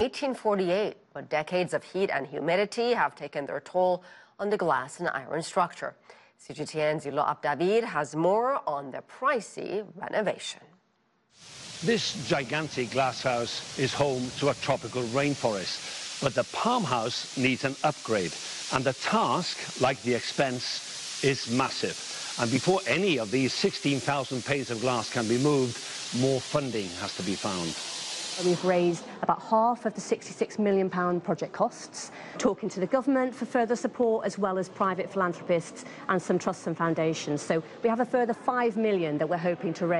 1848, but decades of heat and humidity have taken their toll on the glass and iron structure. CGTN's Ilo Abdavid has more on the pricey renovation. This gigantic glass house is home to a tropical rainforest, but the palm house needs an upgrade, and the task, like the expense, is massive. And before any of these 16,000 panes of glass can be moved, more funding has to be found. We've raised about half of the £66 million project costs, talking to the government for further support, as well as private philanthropists and some trusts and foundations. So we have a further £5 million that we're hoping to raise.